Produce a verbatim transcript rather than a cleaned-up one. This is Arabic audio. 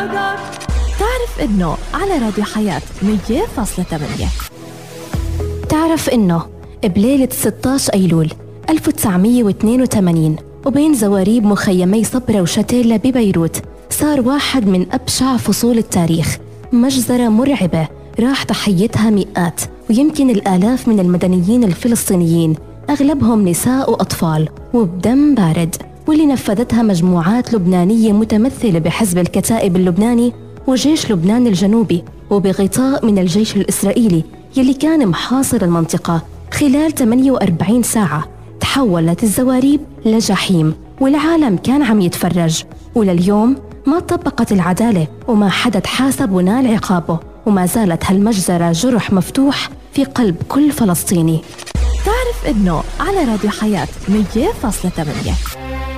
تعرف إنه على راديو حياة مية فاصلة ثمانية. تعرف إنه بليلة ستة عشر أيلول ألف وتسعمية واثنين وثمانين وبين زواريب مخيمي صبرا وشتيلا ببيروت صار واحد من أبشع فصول التاريخ، مجزرة مرعبة راح ضحيتها مئات ويمكن الآلاف من المدنيين الفلسطينيين، أغلبهم نساء وأطفال، وبدم بارد، واللي نفذتها مجموعات لبنانية متمثلة بحزب الكتائب اللبناني وجيش لبنان الجنوبي، وبغطاء من الجيش الإسرائيلي يلي كان محاصر المنطقة. خلال ثمانية وأربعين ساعة تحولت الزواريب لجحيم، والعالم كان عم يتفرج، ولليوم ما طبقت العدالة وما حدا تحاسب ونال عقابه، وما زالت هالمجزرة جرح مفتوح في قلب كل فلسطيني. تعرف إنه على راديو حياة مية فاصلة ثمانية.